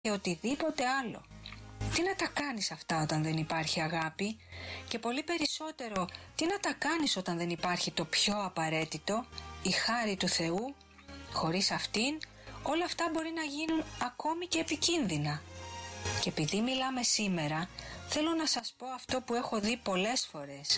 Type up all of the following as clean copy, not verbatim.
και οτιδήποτε άλλο. Τι να τα κάνεις αυτά όταν δεν υπάρχει αγάπη, και πολύ περισσότερο τι να τα κάνεις όταν δεν υπάρχει το πιο απαραίτητο, η χάρη του Θεού. Χωρίς αυτήν όλα αυτά μπορεί να γίνουν ακόμη και επικίνδυνα. Και επειδή μιλάμε σήμερα, θέλω να σας πω αυτό που έχω δει πολλές φορές.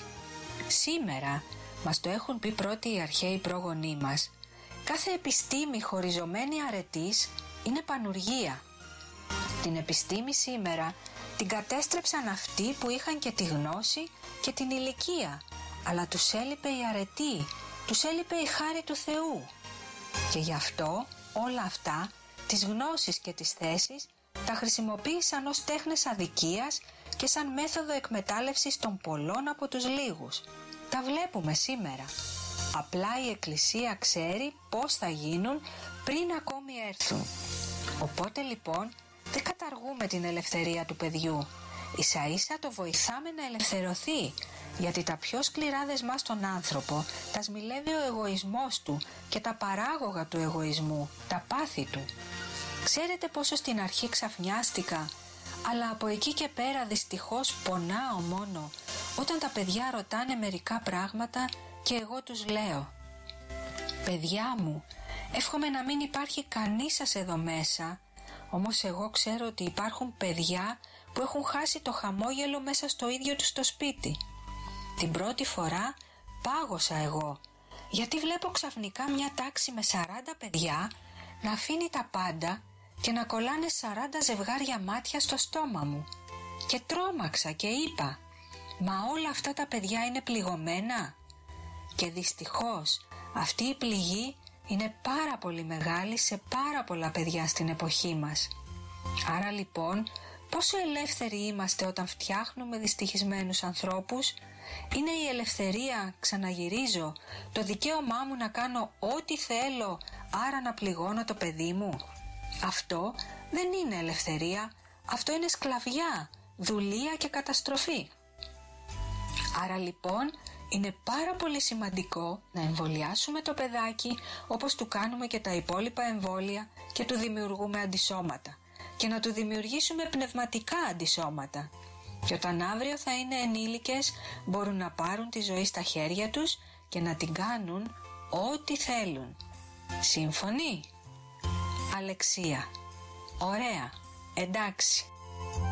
Σήμερα μας το έχουν πει πρώτοι οι αρχαίοι πρόγονοί μας. Κάθε επιστήμη χωριζωμένη αρετής είναι πανουργία. Την επιστήμη σήμερα την κατέστρεψαν αυτοί που είχαν και τη γνώση και την ηλικία, αλλά τους έλειπε η αρετή, τους έλειπε η χάρη του Θεού. Και γι' αυτό όλα αυτά, τις γνώσεις και τις θέσεις, τα χρησιμοποίησαν ως τέχνες αδικίας και σαν μέθοδο εκμετάλλευσης των πολλών από τους λίγους. Τα βλέπουμε σήμερα. Απλά η Εκκλησία ξέρει πώς θα γίνουν πριν ακόμη έρθουν. Οπότε λοιπόν δεν καταργούμε την ελευθερία του παιδιού. Ίσα ίσα το βοηθάμε να ελευθερωθεί, γιατί τα πιο σκληρά δεσμά στον άνθρωπο τα σμιλεύει ο εγωισμός του και τα παράγωγα του εγωισμού, τα πάθη του. Ξέρετε πόσο στην αρχή ξαφνιάστηκα, αλλά από εκεί και πέρα δυστυχώς πονάω μόνο όταν τα παιδιά ρωτάνε μερικά πράγματα και εγώ τους λέω: «Παιδιά μου, εύχομαι να μην υπάρχει κανείς σας εδώ μέσα, όμως εγώ ξέρω ότι υπάρχουν παιδιά που έχουν χάσει το χαμόγελο μέσα στο ίδιο τους το σπίτι». Την πρώτη φορά πάγωσα εγώ, γιατί βλέπω ξαφνικά μια τάξη με 40 παιδιά να αφήνει τα πάντα και να κολλάνε 40 ζευγάρια μάτια στο στόμα μου. Και τρόμαξα και είπα: «Μα όλα αυτά τα παιδιά είναι πληγωμένα?» Και δυστυχώς αυτή η πληγή είναι πάρα πολύ μεγάλη σε πάρα πολλά παιδιά στην εποχή μας. Άρα λοιπόν πόσο ελεύθεροι είμαστε όταν φτιάχνουμε δυστυχισμένους ανθρώπους? Είναι η ελευθερία, ξαναγυρίζω, το δικαίωμά μου να κάνω ό,τι θέλω, άρα να πληγώνω το παιδί μου? Αυτό δεν είναι ελευθερία, αυτό είναι σκλαβιά, δουλεία και καταστροφή. Άρα λοιπόν είναι πάρα πολύ σημαντικό να εμβολιάσουμε το παιδάκι όπως του κάνουμε και τα υπόλοιπα εμβόλια και του δημιουργούμε αντισώματα, και να του δημιουργήσουμε πνευματικά αντισώματα. Και όταν αύριο θα είναι ενήλικες μπορούν να πάρουν τη ζωή στα χέρια τους και να την κάνουν ό,τι θέλουν. Σύμφωνοι? Αλεξία. Ωραία. Εντάξει.